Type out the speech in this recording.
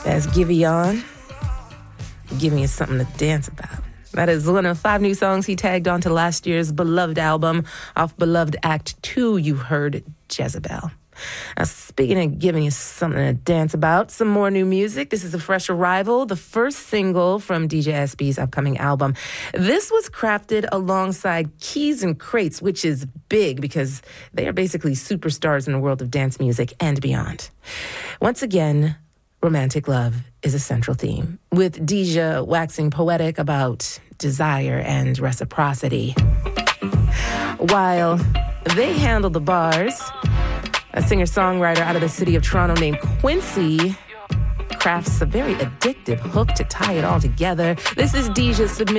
That's Giveon. Giving you something to dance about. That is one of 5 new songs he tagged onto last year's Beloved album. Off Beloved Act 2, you heard Jezebel. Now, speaking of giving you something to dance about, some more new music. This is a fresh arrival, the first single from DJ SB's upcoming album. This was crafted alongside Keys and Crates, which is big because they are basically superstars in the world of dance music and beyond. Once again, romantic love is a central theme, with Deja waxing poetic about desire and reciprocity. While they handle the bars, a singer-songwriter out of the city of Toronto named Quincy crafts a very addictive hook to tie it all together. This is Deja's submission.